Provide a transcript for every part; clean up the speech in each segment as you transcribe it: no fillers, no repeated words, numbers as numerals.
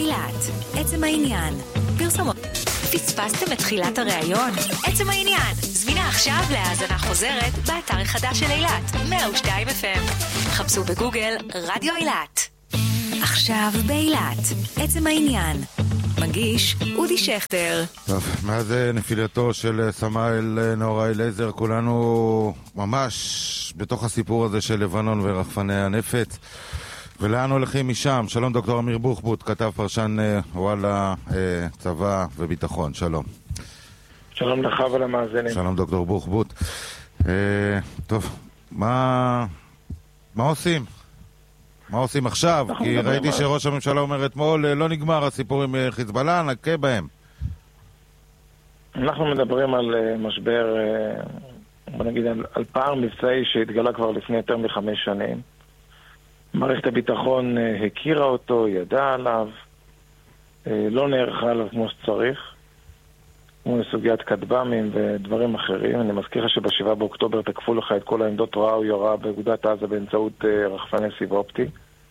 באילת. עצם העניין. פרסומות. פספסתם את תחילת הראיון? עצם העניין. זמינה עכשיו להאזנה חוזרת באתר החדש של אילת. 102 FM. חפשו בגוגל רדיו אילת. עכשיו באילת. עצם העניין. מגיש אודי שכטר. טוב, מאז נפילתו של סמל נוראי לייזר, כולנו ממש בתוך הסיפור הזה של לבנון ורחפני הנפץ. ולאן הולכים משם? שלום דוקטור אמיר בוחבוט, כתב פרשן וואלה, צבא וביטחון. שלום. שלום לך ולמאזינים. שלום דוקטור בוחבוט. טוב, מה עושים? מה עושים עכשיו? כי ראיתי שראש הממשלה אומר אתמול, לא נגמר הסיפור עם חיזבאללה, נקה בהם. אנחנו מדברים על משבר, בוא נגיד, על פער מבצעי שהתגלה כבר לפני יותר מ5 שנים. מערכת הביטחון הכירה אותו, ידעה עליו, לא נערכה עליו כמו שצריך, כמו לסוגיית כטב"מים ודברים אחרים. אני מזכיר לך שב7 באוקטובר תקפו לך את כל העמדות רעה או יורה באגודת עזה באמצעות רחפני סיב אופטי.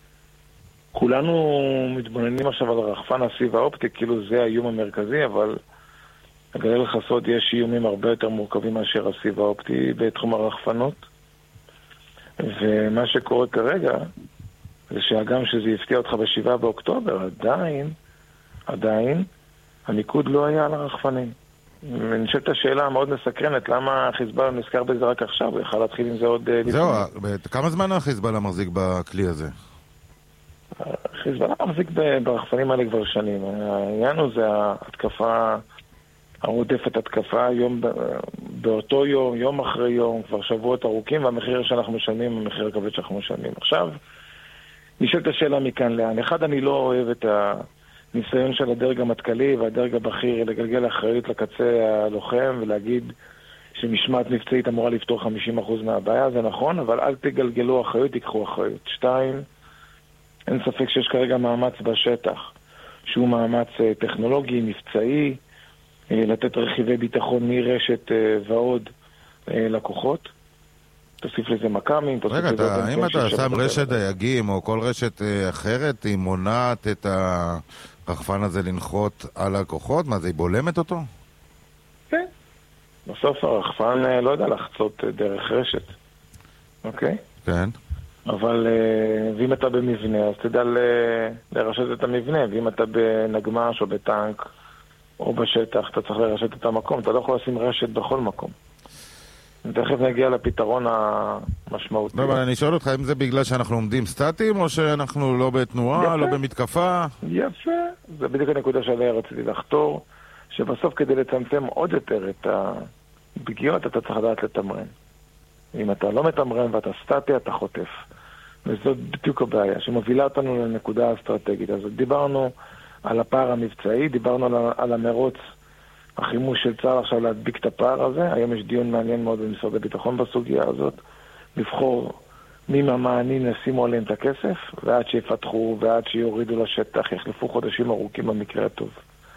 כולנו מתבוננים עכשיו על רחפן הסיב האופטי, כאילו זה האיום המרכזי, אבל אגלה לך סוד, יש איומים הרבה יותר מורכבים מאשר הסיב האופטי בתחום הרחפנות. ומה שקורה כרגע זה שהגם שזה יפתיע אותך ב7 באוקטובר, עדיין המיקוד לא היה על הרחפנים. ונשאלת השאלה המאוד מסקרנת, למה חיזבאללה נזכר בזה רק עכשיו? הוא יכל להתחיל עם זה עוד זהו, כמה זמן החיזבאללה מחזיק בכלי הזה? חיזבאללה מחזיק ברחפנים האלה כבר שנים. העניין הוא זה ההתקפה, הרודפת התקפה, באותו יום, יום אחרי יום, כבר שבועות ארוכים, והמחיר שאנחנו משלמים, המחיר הכבד שאנחנו משלמים. עכשיו, נשאלת השאלה מכאן לאן. אחד, אני לא אוהב את הניסיון של הדרג המטכ"לי והדרג הבכיר לגלגל אחריות לקצה הלוחם ולהגיד שמשמעת מבצעית אמורה לפתור 50% מהבעיה, זה נכון, אבל אל תגלגלו אחריות, תיקחו אחריות. 2, אין ספק שיש כרגע מאמץ בשטח, שהוא מאמץ טכנולוגי, מבצעי, לתת רכיבי ביטחון מרשת ועוד לקוחות. תוסיף לזה מקמים. רגע, אם אתה שם רשת דייגים או כל רשת אחרת, היא מונעת את הרחפן הזה לנחות על הכוחות? מה זה, היא בולמת אותו? כן. בסוף הרחפן לא יודע לחצות דרך רשת. אוקיי? כן. אבל ואם אתה במבנה, אז תדע לרשת את המבנה. ואם אתה בנגמש או בטנק או בשטח, אתה צריך לרשת את המקום. אתה לא יכול לשים רשת בכל מקום. תכף נגיע לפתרון המשמעותי. לא, אבל אני שואל אותך, אם זה בגלל שאנחנו עומדים סטטיים, או שאנחנו לא בתנועה, יפה. לא במתקפה? יפה. זה בדיוק הנקודה שעליה רציתי לחתור, שבסוף כדי לצמצם עוד יותר את הפגיעות, אתה צריך לדעת לתמרן. אם אתה לא מתמרן ואתה סטטי, אתה חוטף. וזאת בדיוק הבעיה, שמובילה אותנו לנקודה האסטרטגית. אז דיברנו על הפער המבצעי, דיברנו על המרוץ, החימוש של צה"ל עכשיו להדביק את הפער הזה. היום יש דיון מעניין מאוד במשרד הביטחון בסוגיה הזאת, לבחור מי מהמענים ישימו עליהם את הכסף, ועד שיפתחו ועד שיורידו לשטח, יחלפו חודשים ארוכים במקרה הטוב.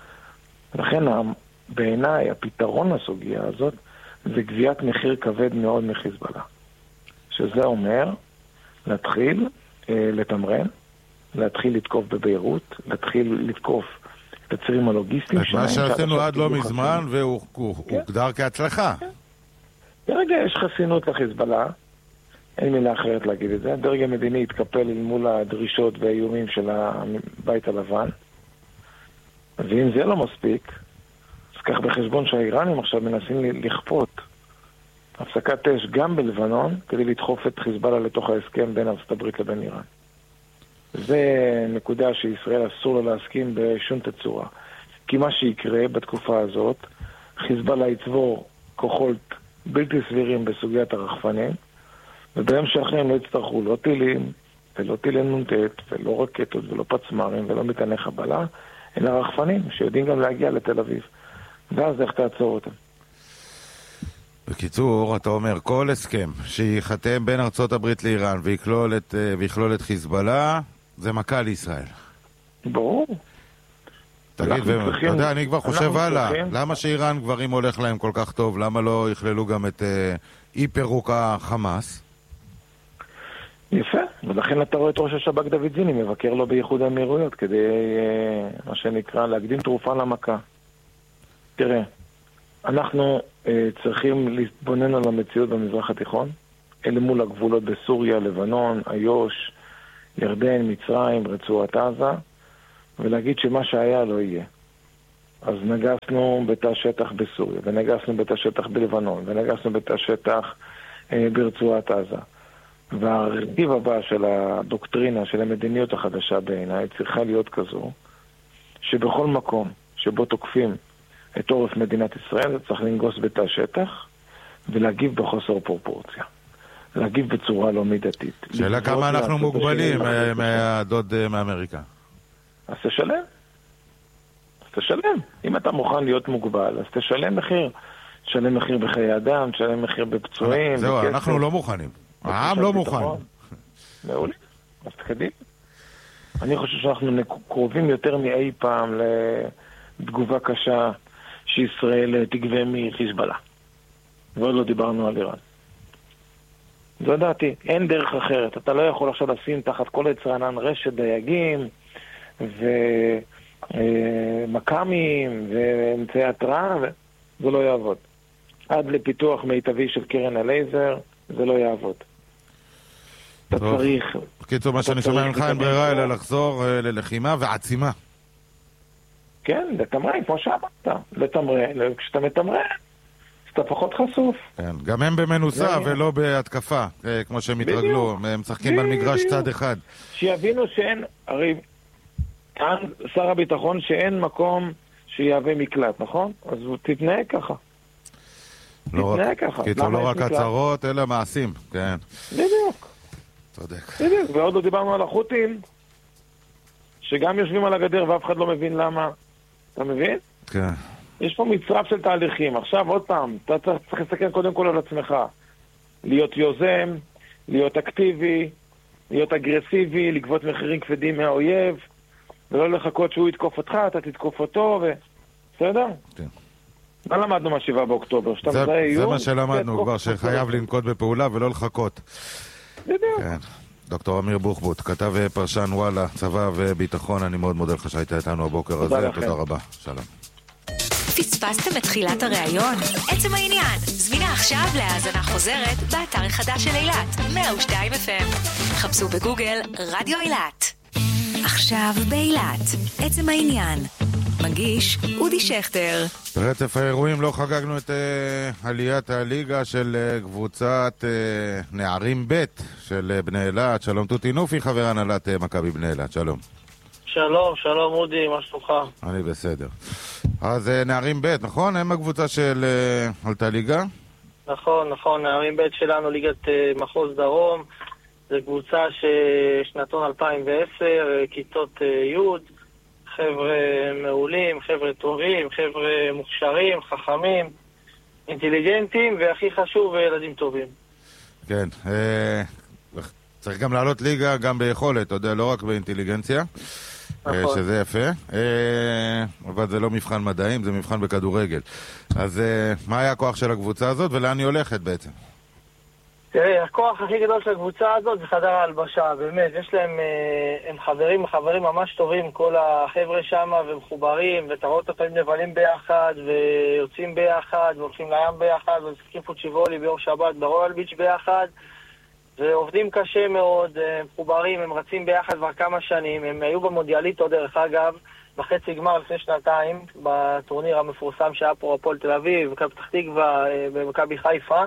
לכן בעיניי הפתרון לסוגיה הזאת זה גביית מחיר כבד מאוד מחיזבאללה. שזה אומר להתחיל לתמרן, להתחיל לתקוף בביירות, להתחיל לתקוף את הצירים הלוגיסטיים. את מה שעשינו עד לא מזמן, והוא הוגדר כהצלחה. ברגע יש חסינות לחיזבאללה, אין מילה אחרת להגיד את זה. הדרג המדיני התקפל מול הדרישות והאיומים של הבית הלבן, ואם זה לא מספיק, אז כך בחשבון שהאיראנים עכשיו מנסים לכפות הפסקת אש גם בלבנון, כדי לדחוף את חיזבאללה לתוך ההסכם בין ארצות הברית לבין איראן. זה נקודה שישראל אסור לה להסכים בשום תצורה. כי מה שיקרה בתקופה הזאת, חיזבאללה יצבור כוחות בלתי סבירים בסוגיית הרחפנים, וביום שאחרים לא יצטרכו לא טילים, ולא טילי נ"ט, ולא רקטות, ולא פצמ"רים, ולא מטעני חבלה, אלא רחפנים שיודעים גם להגיע לתל אביב. ואז איך תעצור אותם? בקיצור, אתה אומר, כל הסכם שיחתם בין ארצות הברית לאיראן ויכלול את חיזבאללה, זה מכה לישראל. ברור. תגיד, אתה יודע, אני כבר חושב הלאה, למה שאיראן כבר אם הולך להם כל כך טוב, למה לא יכללו גם את אי פירוק החמאס? יפה, ולכן אתה רואה את ראש השב"כ דוד זיני מבקר לו באיחוד האמירויות כדי, מה שנקרא, להקדים תרופה למכה. תראה, אנחנו צריכים להתבונן על המציאות במזרח התיכון, אלה מול הגבולות בסוריה, לבנון, איו"ש, ירדן, מצרים, רצועת עזה, ולהגיד שמה שהיה לא יהיה. אז נגסנו בתא שטח בסוריה, ונגסנו בתא שטח בלבנון, ונגסנו בתא שטח ברצועת עזה. והרכיב הבא של הדוקטרינה, של המדיניות החדשה בעיניי, צריכה להיות כזו, שבכל מקום שבו תוקפים את עורף מדינת ישראל, צריך לנגוס בתא שטח, ולהגיב בחוסר פרופורציה. להגיב בצורה לא מידתית. שאלה כמה אנחנו מוגבלים מהדוד מאמריקה. אז תשלם. אם אתה מוכן להיות מוגבל, אז תשלם מחיר. תשלם מחיר בחיי אדם, תשלם מחיר בפצועים. זהו, אנחנו לא מוכנים. העם לא מוכן. מעולה. אז תקדים. אני חושב שאנחנו קרובים יותר מאי פעם לתגובה קשה שישראל תגבה מחיזבאללה. ועוד לא דיברנו על איראן. זו דעתי, אין דרך אחרת. אתה לא יכול עכשיו לשים תחת כל יצרנן רשת דייגים ומקמים ואמצעי התראה, זה לא יעבוד. עד לפיתוח מיטבי של קרן הלייזר, זה לא יעבוד. אתה צריך... בקיצור, מה שאני שומע ממך אין ברירה אלא לחזור ללחימה ועצימה. כן, לתמרן, כמו שאמרת. לתמרן, כשאתה מתמרן, אתה פחות חשוף. כן, גם הם במנוסה ולא בהתקפה, כמו שהם התרגלו. הם משחקים על מגרש צד אחד. שיבינו שאין, הרי כאן שר הביטחון שאין מקום שיהווה מקלט, נכון? אז הוא תתנהג ככה. קיצור, לא רק הצהרות, אלא מעשים, כן. בדיוק. צודק. בדיוק, ועוד לא דיברנו על החות'ים, שגם יושבים על הגדר ואף אחד לא מבין למה. אתה מבין? כן. יש פה מצרף של תהליכים. עכשיו, עוד פעם, אתה צריך לסתכל קודם כל על עצמך. להיות יוזם, להיות אקטיבי, להיות אגרסיבי, לגבות מחירים כבדים מהאויב, ולא לחכות שהוא יתקוף אותך, אתה תתקוף אותו, בסדר? כן. מה למדנו מה7 באוקטובר? זה מה שלמדנו כבר, שחייב לנקוט בפעולה ולא לחכות. בדיוק. כן. דוקטור אמיר בוחבוט, כתב פרשן וואלה, צבא וביטחון, אני מאוד מודה לך שהיית איתנו הבוקר הזה. תודה רבה. שלום. פספסתם את תחילת הראיון? עצם העניין, זמינה עכשיו להאזנה חוזרת באתר החדש של אילת, 102 FM. חפשו בגוגל רדיו אילת. עכשיו באילת, עצם העניין. מגיש אודי שכטר. ברצף האירועים לא חגגנו את עליית הליגה של קבוצת נערים ב' של בני אילת. שלום תותי נופי, חבר הנהלת מכבי בני אילת. שלום. שלום אודי, מה שלומך? אני בסדר. אז נערים ב', נכון? הם הקבוצה של עלתה ליגה? נכון, נערים ב' שלנו, ליגת מחוז דרום. זו קבוצה ששנתון 2010, כיתות י', חבר'ה מעולים, חבר'ה טובים, חבר'ה מוכשרים, חכמים, אינטליגנטים, והכי חשוב, ילדים טובים. כן, צריך גם לעלות ליגה גם ביכולת, אתה יודע, לא רק באינטליגנציה, שזה יפה, אבל זה לא מבחן מדעים, זה מבחן בכדורגל. אז מה היה הכוח של הקבוצה הזאת ולאן היא הולכת בעצם? תראה, הכוח הכי גדול של הקבוצה הזאת זה חדר ההלבשה, באמת, יש להם, הם חברים ממש טובים, כל החבר'ה שם, ומחוברים, ואתה רואה אותם נבלים ביחד, ויוצאים ביחד, והולכים לים ביחד, ומשחקים פוצ'יבולי ביום שבת ברויאל ביץ' ביחד, ועובדים קשה מאוד, מחוברים, הם רצים ביחד כבר כמה שנים, הם היו במונדיאליטו דרך אגב, בחצי גמר לפני שנתיים, בטורניר המפורסם שהיה פה הפועל תל אביב, מכבי פתח תקווה, במכבי חיפה,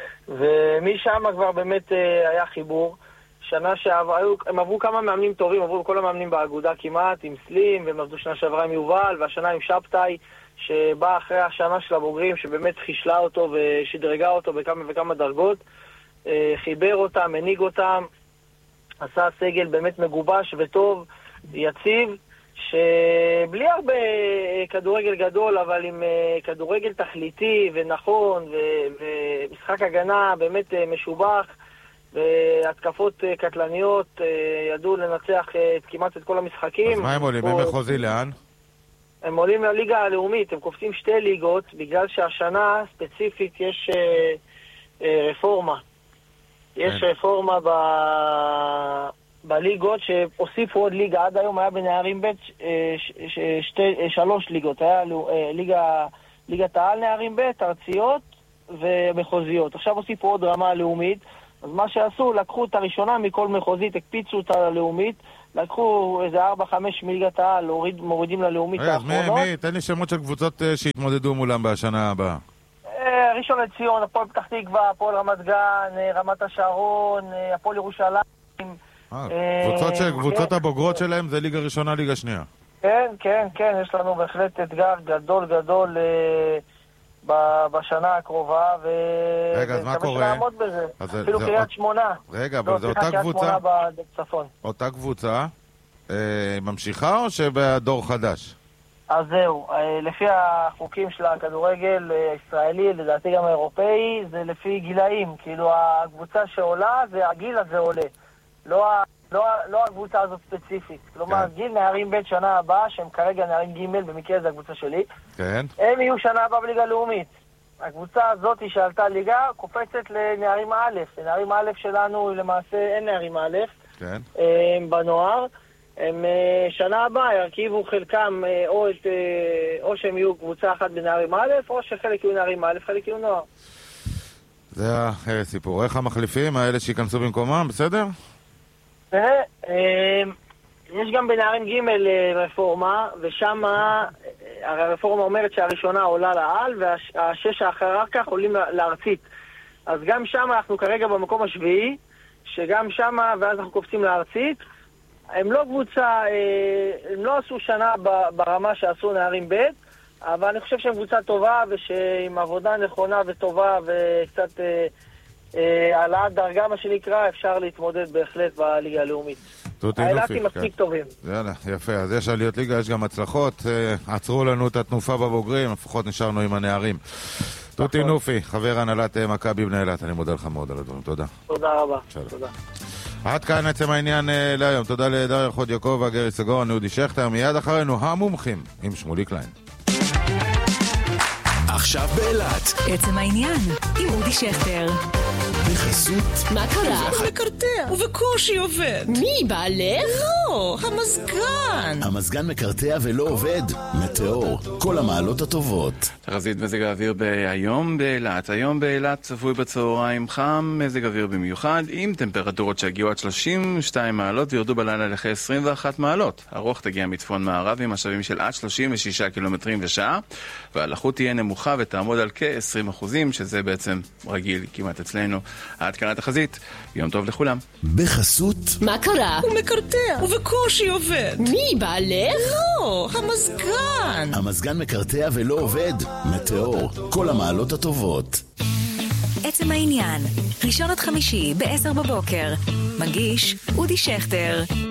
ומשם כבר באמת היה חיבור. שנה שעברה, הם עברו כמה מאמנים טובים, עברו כל המאמנים באגודה כמעט, עם סלים, והם עבדו שנה שעברה עם יובל, והשנה עם שבתאי, שבא אחרי השנה של הבוגרים, שבאמת חישלה אותו ושדרגה אותו בכמה וכמה דרגות, חיבר אותם, מנהיג אותם, עשה סגל באמת מגובש וטוב, יציב, שבלי הרבה כדורגל גדול, אבל עם כדורגל תכליתי ונכון, ומשחק הגנה באמת משובח, והתקפות קטלניות, ידעו לנצח כמעט את כל המשחקים. אז מה הם עולים? הם מחוזי לאן? הם עולים לליגה הלאומית, הם קופצים 2 ליגות, בגלל שהשנה ספציפית יש רפורמה. יש רפורמה בליגות שהוסיפו עוד ליגה. עד היום היה בנערים ב' 3 ליגות. היה ליגת העל נערים ב', ארציות ומחוזיות. עכשיו הוסיפו עוד רמה לאומית. אז מה שעשו, לקחו את הראשונה מכל מחוזית, הקפיצו אותה ללאומית, לקחו איזה 4-5 מליגת העל, מורידים ללאומית האחרונות. תן לי שמות של קבוצות שהתמודדו מולם בשנה הבאה. ראשון לציון, הפועל פתח תקווה, הפועל רמת גן, רמת השרון, הפועל ירושלים. קבוצות הבוגרות שלהם זה ליגה ראשונה, ליגה שנייה. כן, יש לנו בהחלט אתגר גדול בשנה הקרובה, רגע, אז מה קורה? אפילו קריית שמונה. רגע, אבל זה אותה קבוצה? אותה קבוצה ממשיכה או שבדור חדש? אז זהו, לפי החוקים של הכדורגל הישראלי, לדעתי גם האירופאי, זה לפי גילאים. כאילו הקבוצה שעולה, זה הגיל הזה עולה. לא הקבוצה הזאת ספציפית. כלומר, גיל נערים ב' שנה הבאה, שהם כרגע נערים ג' במקרה זה הקבוצה שלי, הם יהיו שנה הבאה בליגה לאומית. הקבוצה הזאת שעלתה ליגה קופצת לנערים א'. לנערים א' שלנו למעשה אין נערים א', בנוער. הם שנה הבאה ירכיבו חלקם או שהם יהיו קבוצה אחת בנערים א', או שחלק יהיו נערים א', חלק יהיו נוער. זה הסיפור. איך המחליפים האלה שיכנסו במקומם, בסדר? יש גם בנערים ג' רפורמה, ושם הרפורמה אומרת שהראשונה עולה לעל, והשש האחר כך עולים לארצית. אז גם שם אנחנו כרגע במקום השביעי, שגם שם, ואז אנחנו קופצים לארצית. הם לא קבוצה, הם לא עשו שנה ברמה שעשו נערים ב', אבל אני חושב שהם קבוצה טובה, ושעם עבודה נכונה וטובה וקצת העלאת דרגה מה שנקרא, אפשר להתמודד בהחלט בליגה הלאומית. האלטים מספיק טובים. יאללה, יפה. אז יש עליות ליגה, יש גם הצלחות. עצרו לנו את התנופה בבוגרים, לפחות נשארנו עם הנערים. תותי נופי, חבר הנהלת מכבי בני אילת, אני מודה לך מאוד על הדברים. תודה. תודה רבה. תודה. עד כאן עצם העניין להיום. תודה לדריה חוד יעקב והגרי סגור, אני אודי שכטר. מיד אחרינו המומחים עם שמולי קליין. עכשיו באילת. עצם העניין עם אודי שכטר. בחסות. מה קרה? מקרטע, ובקושי עובד. מי, בעלך? לא, המזגן. המזגן מקרטע ולא עובד. מטאור, כל המעלות הטובות. תחזית מזג האוויר היום באילת. היום באילת צפוי בצהריים חם, מזג אוויר במיוחד, עם טמפרטורות שהגיעו עד 32 מעלות וירדו בלילה לכ 21 מעלות. הרוח תגיע מצפון מערב עם משאבים של עד 36 קילומטרים בשעה, והלחות תהיה נמוכה ותעמוד על כ-20%, שזה בעצם רגיל כמעט אצלנו. עד כאן התחזית. יום טוב לכולם. בחסות. מה קרה? הוא מקרטע, ובקושי עובד. מי, בעלך? לא, המזגן. המזגן מקרטע ולא עובד. מטאור, כל המעלות הטובות. עצם העניין, ראשון עד חמישי ב-10 בבוקר. מגיש אודי שכטר.